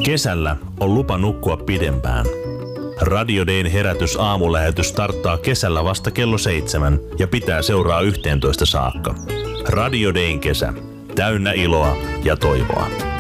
Kesällä on lupa nukkua pidempään. Radio Dayn herätys aamulähetys starttaa kesällä vasta kello 7 ja pitää seuraa 11 saakka. Radio Dayn kesä. Täynnä iloa ja toivoa.